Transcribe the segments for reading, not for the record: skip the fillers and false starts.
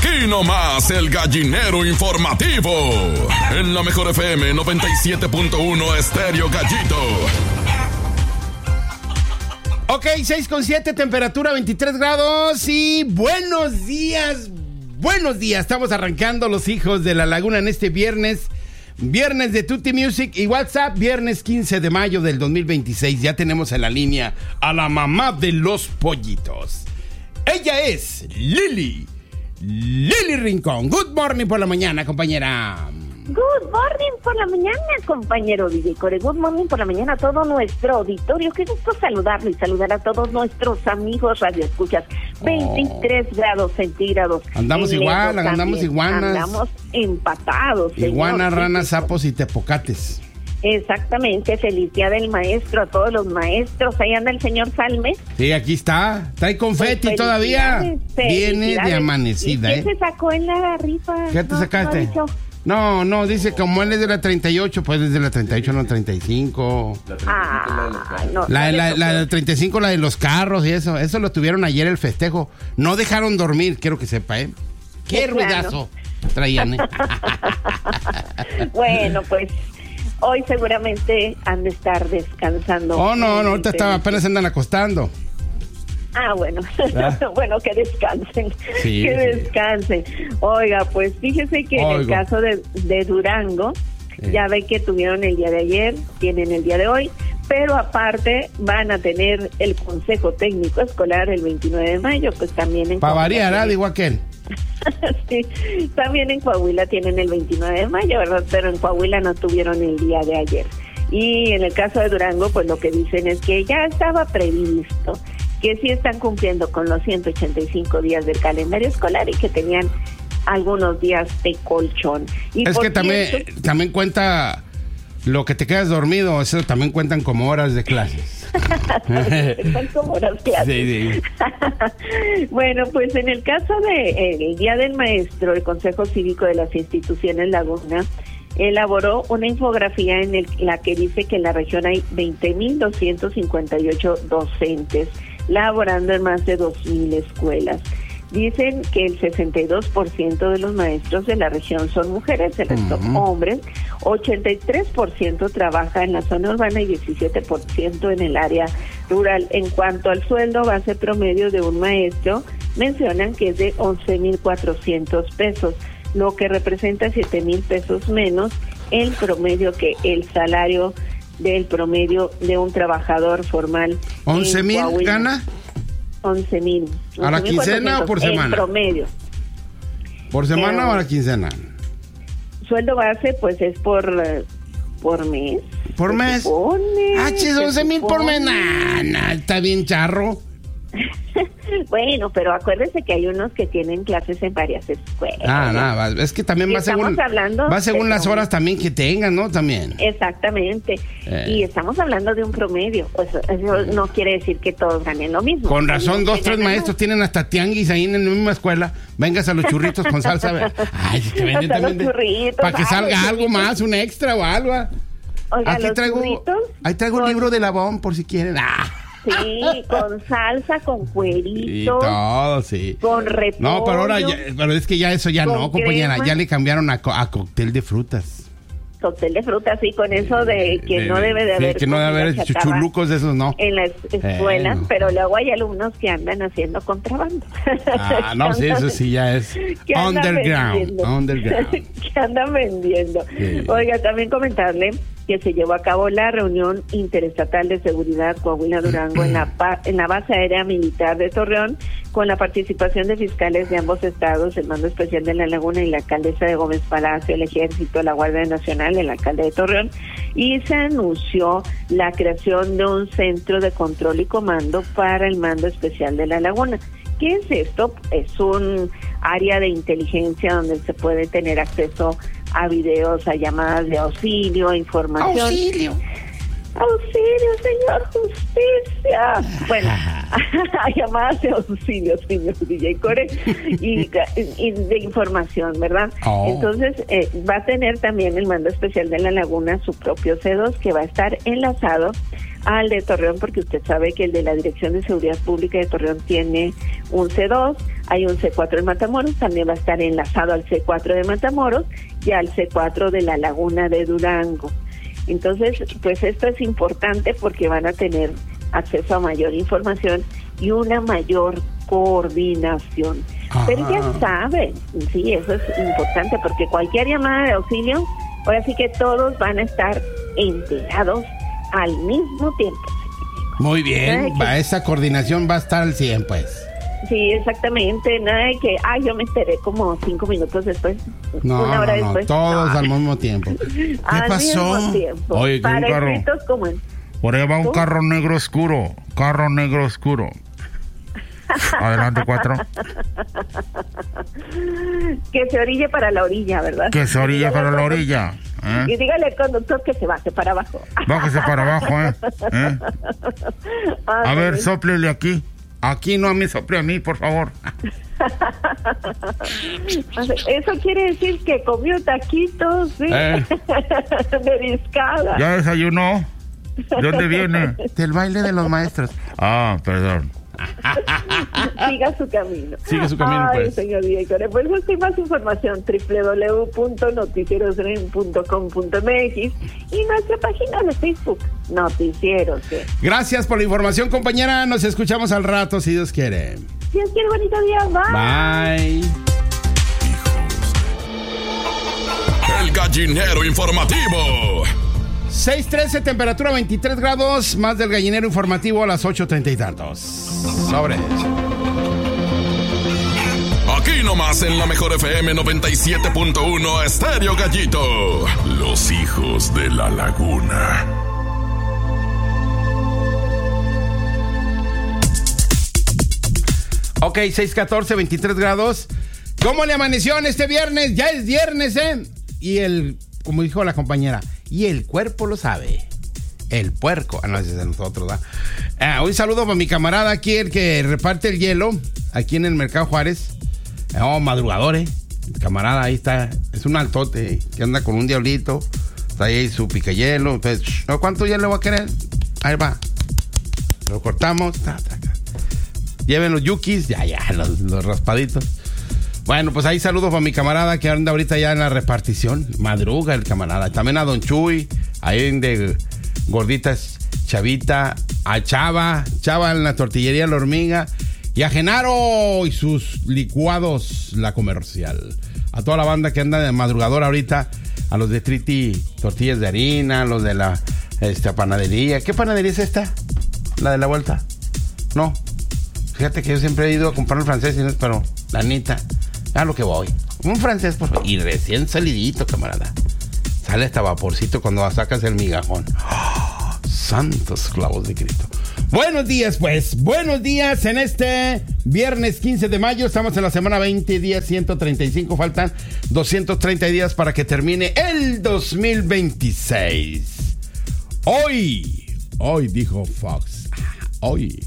Aquí nomás el gallinero informativo. En la Mejor FM 97.1 Estéreo Gallito. Ok, 6:7, temperatura 23 grados y buenos días. Buenos días, estamos arrancando los hijos de la laguna en este viernes de Tutti Music y WhatsApp, viernes 15 de mayo del 2026. Ya tenemos en la línea a la mamá de los pollitos. Ella es Lili Rincón. Good morning por la mañana, compañera. Good morning por la mañana, compañero DJ Core. Good morning por la mañana a todo nuestro auditorio. Qué gusto saludarlo y saludar a todos nuestros amigos radioescuchas. 23 grados centígrados. Andamos igual, andamos iguanas. Andamos empatados. Iguanas, señor. Ranas, sapos y tepocates. Exactamente, feliz día del maestro a todos los maestros. Ahí anda el señor Salmes. Sí, aquí está. Trae confeti pues todavía. Viene de amanecida. ¿Y qué se sacó en la rifa? ¿Qué te sacaste? No, dice como él es de la 38, pues es de la 38, no 35. La de 35, la de los carros y eso lo tuvieron ayer el festejo. No dejaron dormir, quiero que sepa, ¿eh? ¡Qué ruidazo traían, eh! Bueno, pues hoy seguramente han de estar descansando. Oh, no, ahorita apenas andan acostando. Bueno. Bueno, que descansen. Sí, que descansen. Oiga, pues fíjese que en el caso de Durango, ya ve que tuvieron el día de ayer, tienen el día de hoy, pero aparte van a tener el Consejo Técnico Escolar el 29 de mayo, pues también en para variar, digo aquel. Sí, también en Coahuila tienen el 29 de mayo, ¿verdad? Pero en Coahuila no tuvieron el día de ayer. Y en el caso de Durango, pues lo que dicen es que ya estaba previsto que sí están cumpliendo con los 185 días del calendario escolar y que tenían algunos días de colchón. Y es que también cuenta lo que te quedas dormido, eso también cuentan como horas de clases. Cuentan como horas de clases. Sí. Bueno, pues en el caso del Día del Maestro, el Consejo Cívico de las Instituciones Laguna elaboró una infografía en la que dice que en la región hay 20.258 docentes laborando en más de 2,000 escuelas. Dicen que el 62% de los maestros de la región son mujeres, el resto hombres, 83% trabaja en la zona urbana y 17% en el área rural. En cuanto al sueldo base promedio de un maestro, mencionan que es de 11,400 pesos, lo que representa 7,000 pesos menos el promedio que el salario del promedio de un trabajador formal. 11,000 gana. 11,000. ¿A la quincena o por semana? En promedio. ¿Por semana o a la quincena? Sueldo base, pues es por mes. ¿Por mes? 11,000 por mes. Nah, está bien charro. Bueno, pero acuérdese que hay unos que tienen clases en varias escuelas. Es que también va según las horas también que tengan, ¿no? También. Exactamente. Y estamos hablando de un promedio. Eso no quiere decir que todos ganen lo mismo. Con razón, 2-3 maestros tienen hasta tianguis ahí en la misma escuela. Vengas a los churritos con salsa. Ay, que venden también. Para que salga algo más, un extra o algo. Oiga, ahí traigo un libro de Labón por si quieren. Sí, con salsa, con cueritos. Y todo, sí. Con repollo. No, pero ahora pero es que ya eso ya no, compañera. Ya le cambiaron a cóctel de frutas. Cóctel de frutas, sí, con eso de que no debe de haber. Que no debe haber chuchulucos de esos, no. En las escuelas, pero luego hay alumnos que andan haciendo contrabando. No, sí, eso sí ya es underground. Que andan vendiendo. Sí. Oiga, también comentarle que se llevó a cabo la reunión interestatal de seguridad Coahuila-Durango en la base aérea militar de Torreón, con la participación de fiscales de ambos estados, el Mando Especial de La Laguna y la alcaldesa de Gómez Palacio, el Ejército, la Guardia Nacional, el alcalde de Torreón, y se anunció la creación de un centro de control y comando para el Mando Especial de La Laguna. ¿Qué es esto? Es un área de inteligencia donde se puede tener acceso a videos, a llamadas de auxilio, a información. ¡Auxilio! ¡Auxilio, señor Justicia! Bueno, a llamadas de auxilio, señor DJ Core, y de información, ¿verdad? Entonces, va a tener también el Mando Especial de La Laguna su propio C2, que va a estar enlazado al de Torreón, porque usted sabe que el de la Dirección de Seguridad Pública de Torreón tiene un C2, hay un C4 en Matamoros, también va a estar enlazado al C4 de Matamoros y al C4 de la Laguna de Durango. Entonces, pues esto es importante porque van a tener acceso a mayor información y una mayor coordinación. Ajá. Pero ya saben, sí, eso es importante porque cualquier llamada de auxilio, ahora sí que todos van a estar enterados al mismo tiempo. Muy bien, esa coordinación va a estar al 100, pues. Sí, exactamente, nada de que, yo me enteré como 5 minutos después, No, una hora después. Todos al mismo tiempo. ¿Qué pasó? Mismo tiempo. Oye, que para un carro. escritos como en... Por ahí va un ¿Cómo? carro negro oscuro. Adelante, 4. Que se orille para la orilla, ¿verdad? Que se orilla para la orilla. Y dígale al conductor que se baje para abajo. Bájese para abajo, A ver, sóplele aquí. Aquí no a mí, sople a mí, por favor. Eso quiere decir que comió taquitos, ¿sí? De discada. ¿Ya desayunó? ¿De dónde viene? Del baile de los maestros. Perdón. Siga su camino. Siga su camino, pues. Señor director. Pues busque más información www.noticierosren.com.mx y nuestra página de Facebook, Noticieros. Gracias por la información, compañera. Nos escuchamos al rato, si Dios quiere. Dios quiere, bonito día. Bye. Bye. El gallinero informativo. 6:13, temperatura 23 grados, más del gallinero informativo a las 8:30 y tantos. Sobre. Aquí nomás en la mejor FM 97.1 Estéreo Gallito. Los hijos de la laguna. Ok, 6:14, 23 grados. ¿Cómo le amaneció en este viernes? Ya es viernes, ¿eh? Y como dijo la compañera, y el cuerpo lo sabe. El puerco. No, ese es de nosotros, ¿verdad? Un saludo para mi camarada aquí, el que reparte el hielo, aquí en el Mercado Juárez. Madrugador, ¿eh? El camarada ahí está. Es un altote que anda con un diablito. Está ahí su picahielo. Entonces, ¿cuánto hielo va a querer? Ahí va. Lo cortamos. Lleven los yukis. Ya, los raspaditos. Bueno, pues ahí saludos para mi camarada que anda ahorita ya en la repartición. Madruga el camarada. También a Don Chuy, ahí de Gorditas Chavita, a Chava en la tortillería La Hormiga, y a Genaro y sus licuados La Comercial. A toda la banda que anda de madrugador ahorita, a los de Triti Tortillas de Harina, a los de la panadería. ¿Qué panadería es esta? ¿La de la vuelta? No. Fíjate que yo siempre he ido a comprar un francés, pero la Anita, a lo que voy. Un francés, por favor. Y recién salidito, camarada. Sale hasta vaporcito cuando sacas el migajón. ¡Oh! Santos clavos de Cristo. Buenos días, pues. Buenos días en este viernes 15 de mayo. Estamos en la semana 20, días 135. Faltan 230 días para que termine el 2026. Hoy dijo Fox. Hoy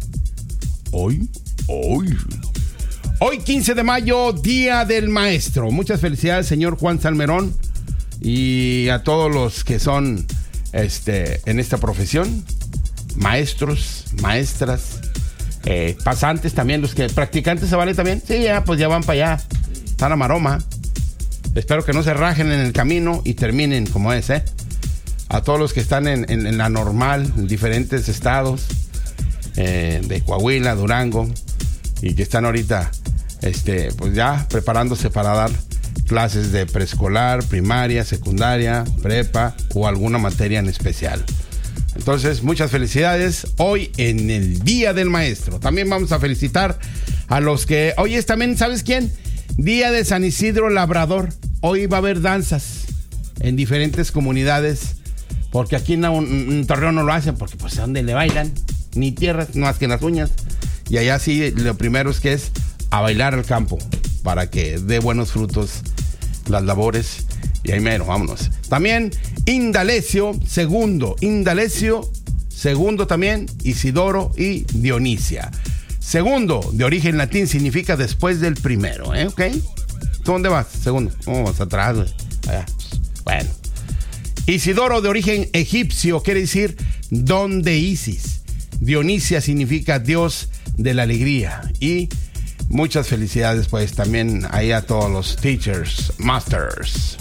15 de mayo, Día del Maestro. Muchas felicidades, señor Juan Salmerón, y a todos los que son en esta profesión, maestros, maestras, pasantes también, los que practicantes se vale también. Sí, ya van para allá, están a maroma. Espero que no se rajen en el camino y terminen como es, A todos los que están en la normal, en diferentes estados, de Coahuila, Durango, y que están ahorita pues ya preparándose para dar clases de preescolar, primaria, secundaria, prepa o alguna materia en especial. Entonces, muchas felicidades hoy en el Día del Maestro. También vamos a felicitar a los que hoy es también, ¿sabes quién? Día de San Isidro Labrador. Hoy va a haber danzas en diferentes comunidades, porque aquí en Torreón no lo hacen, porque pues ¿dónde le bailan? Ni tierras, no más que en las uñas. Y allá sí, lo primero es que es a bailar al campo, para que dé buenos frutos las labores. Y ahí mero, vámonos. También Indalecio segundo también, Isidoro y Dionisia. Segundo, de origen latín, significa después del primero, ¿ok? ¿Tú dónde vas? Segundo. Vamos atrás, güey. Allá. Bueno. Isidoro, de origen egipcio, quiere decir don de Isis. Dionisia significa Dios de la alegría. Y muchas felicidades pues también ahí a todos los teachers, masters.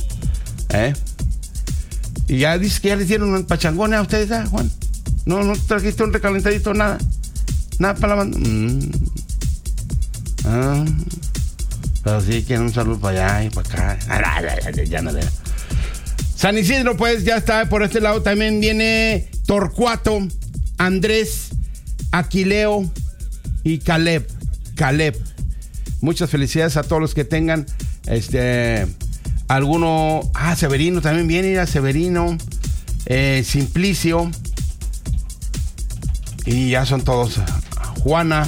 Y ya dices que ya les dieron un pachangón a ustedes, Juan. No trajiste un recalentadito, nada para la banda. Pero sí quieren un saludo para allá y para acá. Ya no. San Isidro pues ya está por este lado. También viene Torcuato, Andrés, Aquileo y Caleb. Muchas felicidades a todos los que tengan alguno. Severino también viene, Severino, Simplicio, y ya son todos. Juana,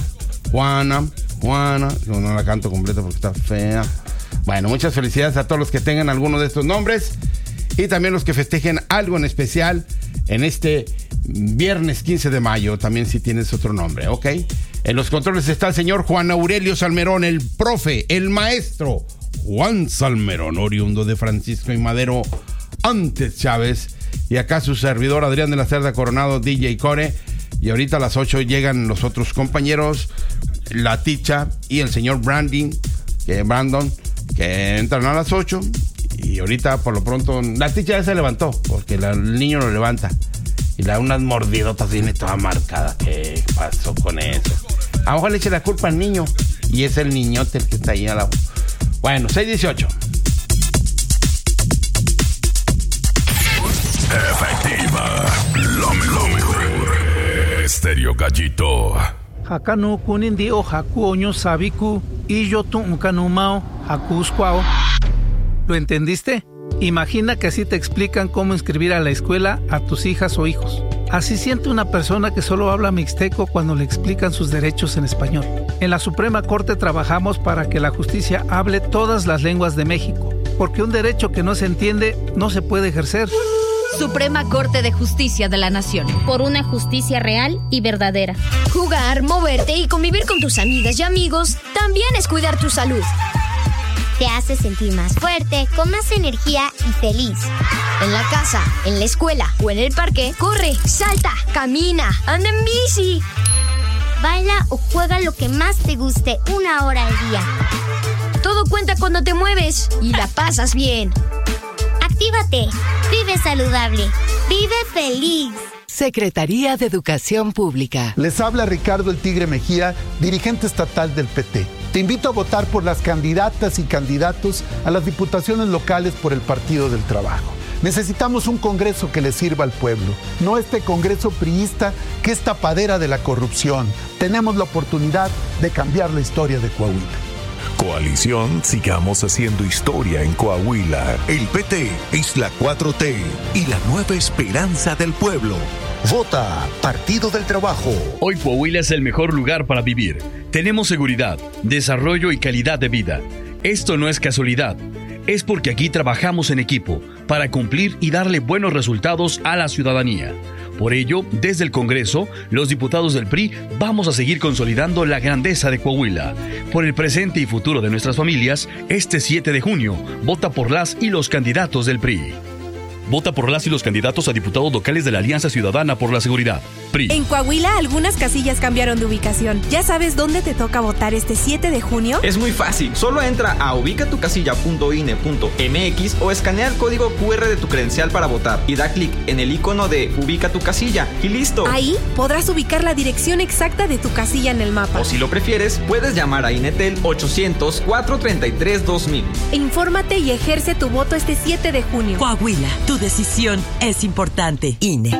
no la canto completa porque está fea. Bueno, muchas felicidades a todos los que tengan alguno de estos nombres y también los que festejen algo en especial en este viernes 15 de mayo, también si tienes otro nombre, ¿ok? En los controles está el señor Juan Aurelio Salmerón, el profe, el maestro Juan Salmerón, oriundo de Francisco y Madero, antes Chávez, y acá su servidor Adrián de la Cerda Coronado, DJ Core, y ahorita a las 8 llegan los otros compañeros, la Ticha y el señor Brandon, que entran a las 8, y ahorita por lo pronto, la Ticha ya se levantó, porque el niño lo levanta. Y le da unas mordidotas, tiene toda marcada. ¿Qué pasó con eso? A lo mejor le eche la culpa al niño. Y es el niñote el que está ahí a la... Bueno, 6:18. Efectiva. Lo mejor. Estéreo Gallito. Hakanu kunindi o haku oño sabiku y yo tu unkanumao haku squao. ¿Lo entendiste? Imagina que así te explican cómo inscribir a la escuela a tus hijas o hijos. Así siente una persona que solo habla mixteco cuando le explican sus derechos en español. En la Suprema Corte trabajamos para que la justicia hable todas las lenguas de México, porque un derecho que no se entiende no se puede ejercer. Suprema Corte de Justicia de la Nación. Por una justicia real y verdadera. Jugar, moverte y convivir con tus amigas y amigos también es cuidar tu salud. Te hace sentir más fuerte, con más energía y feliz. En la casa, en la escuela o en el parque, corre, salta, camina, anda en bici. Baila o juega lo que más te guste 1 hora al día. Todo cuenta cuando te mueves y la pasas bien. Actívate, vive saludable, vive feliz. Secretaría de Educación Pública. Les habla Ricardo El Tigre Mejía, dirigente estatal del PT. Te invito a votar por las candidatas y candidatos a las diputaciones locales por el Partido del Trabajo. Necesitamos un Congreso que le sirva al pueblo, no este Congreso priista que es tapadera de la corrupción. Tenemos la oportunidad de cambiar la historia de Coahuila. Coalición Sigamos Haciendo Historia en Coahuila. El PT es la 4T y la nueva esperanza del pueblo. Vota Partido del Trabajo. Hoy Coahuila es el mejor lugar para vivir. Tenemos seguridad, desarrollo y calidad de vida. Esto no es casualidad. Es porque aquí trabajamos en equipo para cumplir y darle buenos resultados a la ciudadanía. Por ello, desde el Congreso, los diputados del PRI vamos a seguir consolidando la grandeza de Coahuila. Por el presente y futuro de nuestras familias, este 7 de junio, vota por las y los candidatos del PRI. Vota por las y los candidatos a diputados locales de la Alianza Ciudadana por la Seguridad, PRI. En Coahuila, algunas casillas cambiaron de ubicación. ¿Ya sabes dónde te toca votar este 7 de junio? Es muy fácil. Solo entra a ubicatucasilla.ine.mx o escanea el código QR de tu credencial para votar y da clic en el icono de Ubica tu casilla y listo. Ahí podrás ubicar la dirección exacta de tu casilla en el mapa. O si lo prefieres, puedes llamar a INETEL 800-433-2000. Infórmate y ejerce tu voto este 7 de junio. Coahuila, tu decisión es importante. INE.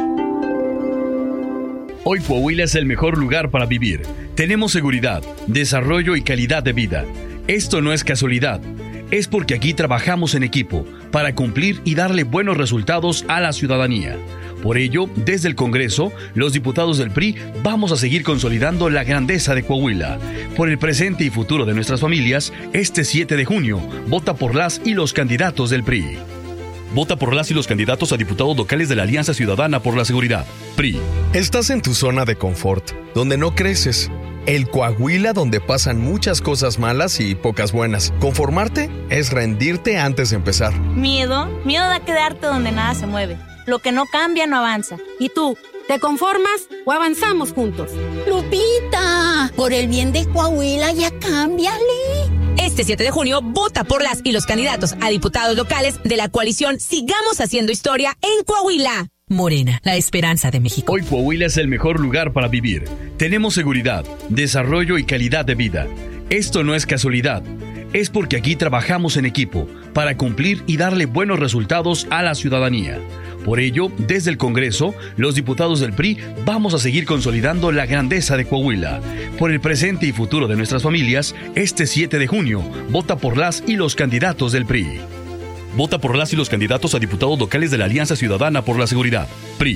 Hoy Coahuila es el mejor lugar para vivir. Tenemos seguridad, desarrollo y calidad de vida. Esto no es casualidad. Es porque aquí trabajamos en equipo para cumplir y darle buenos resultados a la ciudadanía. Por ello, desde el Congreso, los diputados del PRI vamos a seguir consolidando la grandeza de Coahuila. Por el presente y futuro de nuestras familias, este 7 de junio, vota por las y los candidatos del PRI. Vota por las y los candidatos a diputados locales de la Alianza Ciudadana por la Seguridad, PRI. Estás en tu zona de confort, donde no creces. El Coahuila donde pasan muchas cosas malas y pocas buenas. Conformarte es rendirte antes de empezar. Miedo da quedarte donde nada se mueve. Lo que no cambia no avanza. ¿Y tú, ¿Te conformas o avanzamos juntos? Lupita, por el bien de Coahuila ya cámbiale. Este 7 de junio, vota por las y los candidatos a diputados locales de la coalición Sigamos Haciendo Historia en Coahuila. Morena, la esperanza de México. Hoy Coahuila es el mejor lugar para vivir. Tenemos seguridad, desarrollo y calidad de vida. Esto no es casualidad. Es porque aquí trabajamos en equipo para cumplir y darle buenos resultados a la ciudadanía. Por ello, desde el Congreso, los diputados del PRI vamos a seguir consolidando la grandeza de Coahuila. Por el presente y futuro de nuestras familias, este 7 de junio, vota por las y los candidatos del PRI. Vota por las y los candidatos a diputados locales de la Alianza Ciudadana por la Seguridad, PRI.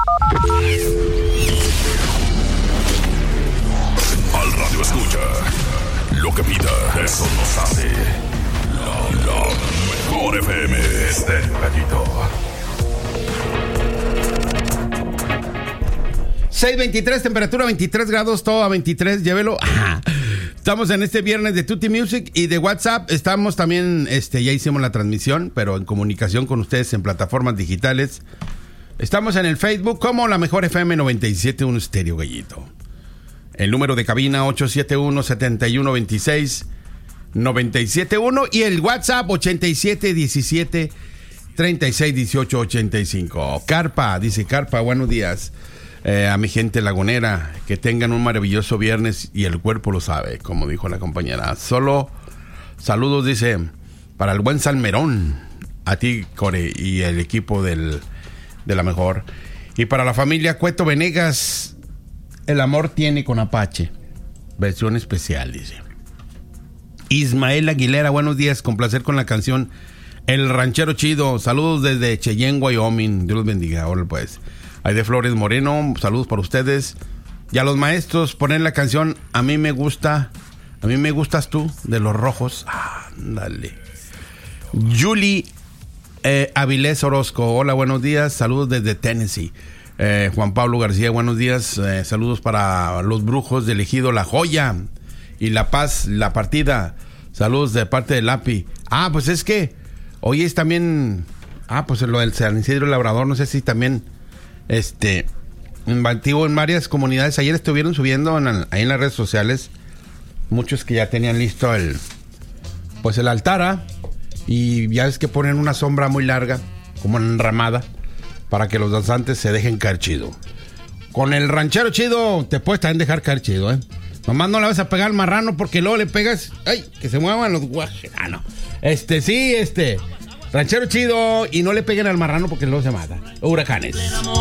Al radio escucha. Lo que pida, eso nos hace. La mejor FM. Estéreo Gallito. 6:23, temperatura 23 grados, todo a 23, llévelo. Estamos en este viernes de Tutti Music y de WhatsApp. Estamos también, ya hicimos la transmisión, pero en comunicación con ustedes en plataformas digitales. Estamos en el Facebook como La Mejor FM 97.1 Estéreo Gallito. El número de cabina 871-7126-971 y el WhatsApp 8717-361885. Carpa, dice Carpa, buenos días. A mi gente lagunera, que tengan un maravilloso viernes y el cuerpo lo sabe, como dijo la compañera. Solo saludos, dice, para el buen Salmerón, a ti, Core, y el equipo de La Mejor. Y para la familia Cueto Venegas, El amor tiene con Apache, versión especial, dice. Ismael Aguilera, buenos días, con placer con la canción El Ranchero Chido. Saludos desde Cheyenne, Wyoming. Dios los bendiga. Ahora pues. Aide Flores Moreno, saludos para ustedes. Y a los maestros, poner la canción A mí me gustas tú, de Los Rojos. Ándale. Julie Avilés Orozco, hola, buenos días. Saludos desde Tennessee. Juan Pablo García, buenos días. Saludos para los brujos del ejido La Joya y La Paz, La Partida. Saludos de parte de Lapi. Pues es que hoy es también, pues lo del San Isidro Labrador, no sé si también en varias comunidades. Ayer estuvieron subiendo ahí en las redes sociales muchos que ya tenían listo el altar, y ya ves que ponen una sombra muy larga, como enramada, para que los danzantes se dejen caer chido. Con el ranchero chido te puedes también dejar caer chido, Nomás no le vas a pegar al marrano, porque luego le pegas, que se muevan los guajes. No. Ranchero chido, y no le peguen al marrano porque luego se mata. Huracanes.